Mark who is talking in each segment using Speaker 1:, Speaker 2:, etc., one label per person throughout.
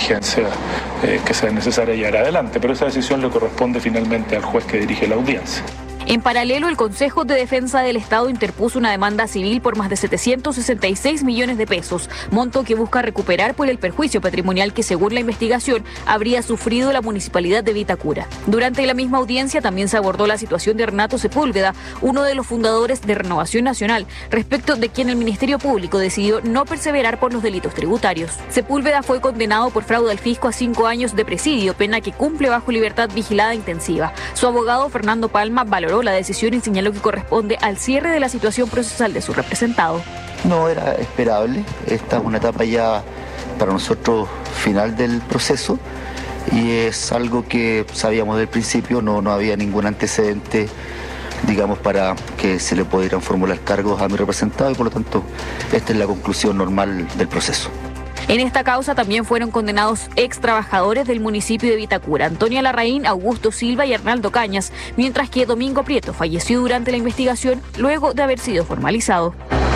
Speaker 1: diligencia que sea necesaria llevar adelante, pero esa decisión le corresponde finalmente al juez que dirige la audiencia.
Speaker 2: En paralelo, el Consejo de Defensa del Estado interpuso una demanda civil por más de 766 millones de pesos, monto que busca recuperar por el perjuicio patrimonial que, según la investigación, habría sufrido la municipalidad de Vitacura. Durante la misma audiencia también se abordó la situación de Renato Sepúlveda, uno de los fundadores de Renovación Nacional, respecto de quien el Ministerio Público decidió no perseverar por los delitos tributarios. Sepúlveda fue condenado por fraude al fisco a 5 años de presidio, pena que cumple bajo libertad vigilada intensiva. Su abogado, Fernando Palma, valoró la decisión y señaló que corresponde al cierre de la situación procesal de su representado.
Speaker 3: No era esperable, esta es una etapa ya para nosotros final del proceso y es algo que sabíamos del principio, no había ningún antecedente, digamos, para que se le pudieran formular cargos a mi representado y por lo tanto esta es la conclusión normal del proceso.
Speaker 2: En esta causa también fueron condenados ex trabajadores del municipio de Vitacura, Antonia Larraín, Augusto Silva y Arnaldo Cañas, mientras que Domingo Prieto falleció durante la investigación luego de haber sido formalizado.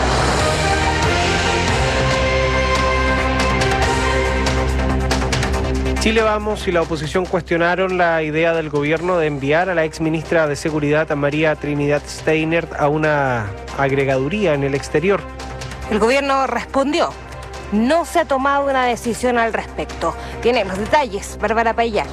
Speaker 4: Chile Vamos y la oposición cuestionaron la idea del gobierno de enviar a la exministra de Seguridad, a María Trinidad Steiner, a una agregaduría en el exterior.
Speaker 5: El gobierno respondió: no se ha tomado una decisión al respecto. Tiene los detalles, Bárbara Payán.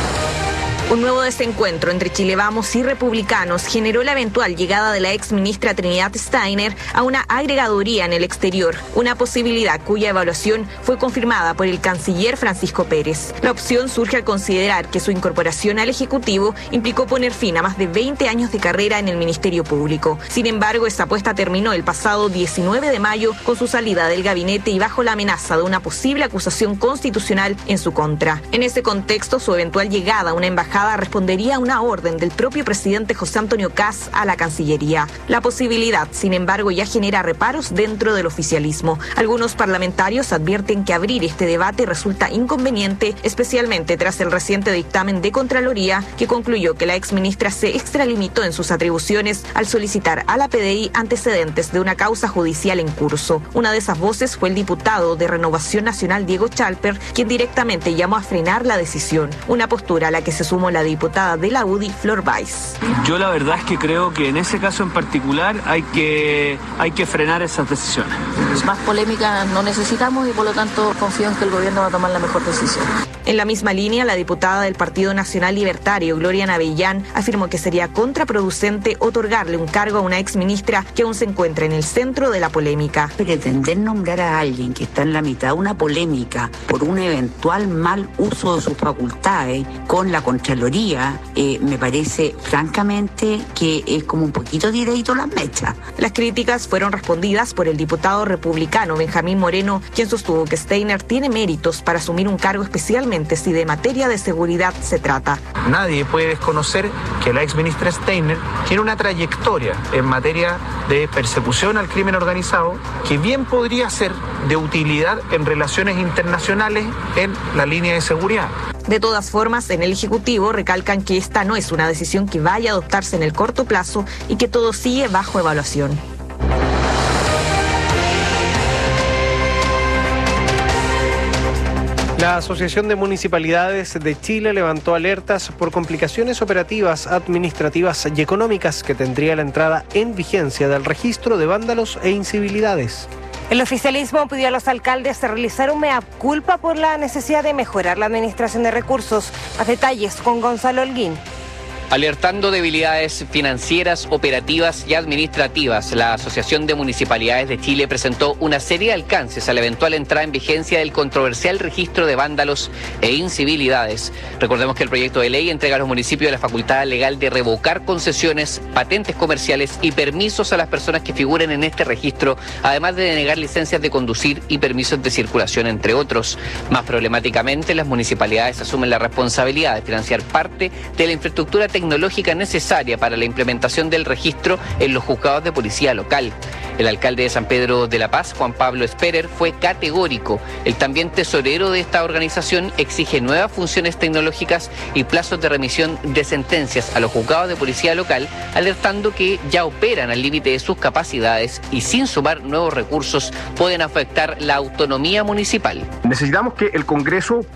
Speaker 6: Un nuevo desencuentro entre Chile Vamos y republicanos generó la eventual llegada de la ex ministra Trinidad Steiner a una agregaduría en el exterior, una posibilidad cuya evaluación fue confirmada por el canciller Francisco Pérez. La opción surge al considerar que su incorporación al Ejecutivo implicó poner fin a más de 20 años de carrera en el Ministerio Público. Sin embargo, esta apuesta terminó el pasado 19 de mayo con su salida del gabinete y bajo la amenaza de una posible acusación constitucional en su contra. En ese contexto, su eventual llegada a una embajada respondería a una orden del propio presidente José Antonio Kast a la Cancillería. La posibilidad, sin embargo, ya genera reparos dentro del oficialismo. Algunos parlamentarios advierten que abrir este debate resulta inconveniente, especialmente tras el reciente dictamen de Contraloría que concluyó que la exministra se extralimitó en sus atribuciones al solicitar a la PDI antecedentes de una causa judicial en curso. Una de esas voces fue el diputado de Renovación Nacional Diego Chalper, quien directamente llamó a frenar la decisión, una postura a la que se sumó la diputada de la UDI, Flor Báez.
Speaker 7: Yo la verdad es que creo que en ese caso en particular hay que frenar esas decisiones.
Speaker 8: Más polémica no necesitamos y por lo tanto confío en que el gobierno va a tomar la mejor decisión.
Speaker 6: En la misma línea, la diputada del Partido Nacional Libertario, Gloria Navellán, afirmó que sería contraproducente otorgarle un cargo a una exministra que aún se encuentra en el centro de la polémica.
Speaker 9: Pretender nombrar a alguien que está en la mitad de una polémica por un eventual mal uso de sus facultades con la Contraloría, me parece francamente que es como un poquito tiradito las mechas.
Speaker 6: Las críticas fueron respondidas por el diputado republicano Benjamín Moreno, quien sostuvo que Steiner tiene méritos para asumir un cargo, especialmente si de materia de seguridad se trata.
Speaker 10: Nadie puede desconocer que la exministra Steiner tiene una trayectoria en materia de persecución al crimen organizado que bien podría ser de utilidad en relaciones internacionales en la línea de seguridad.
Speaker 6: De todas formas, en el Ejecutivo recalcan que esta no es una decisión que vaya a adoptarse en el corto plazo y que todo sigue bajo evaluación.
Speaker 4: La Asociación de Municipalidades de Chile levantó alertas por complicaciones operativas, administrativas y económicas que tendría la entrada en vigencia del registro de vándalos e incivilidades.
Speaker 5: El oficialismo pidió a los alcaldes realizar un mea culpa por la necesidad de mejorar la administración de recursos. Más detalles con Gonzalo Holguín.
Speaker 11: Alertando debilidades financieras, operativas y administrativas, la Asociación de Municipalidades de Chile presentó una serie de alcances a la eventual entrada en vigencia del controversial registro de vándalos e incivilidades. Recordemos que el proyecto de ley entrega a los municipios la facultad legal de revocar concesiones, patentes comerciales y permisos a las personas que figuren en este registro, además de denegar licencias de conducir y permisos de circulación, entre otros. Más problemáticamente, las municipalidades asumen la responsabilidad de financiar parte de la infraestructura tecnológica necesaria para la implementación del registro en los juzgados de policía local. El alcalde de San Pedro de la Paz, Juan Pablo Esperer, fue categórico. El también tesorero de esta organización exige nuevas funciones tecnológicas y plazos de remisión de sentencias a los juzgados de policía local, alertando que ya operan al límite de sus capacidades y sin sumar nuevos recursos pueden afectar la autonomía municipal.
Speaker 12: Necesitamos que el Congreso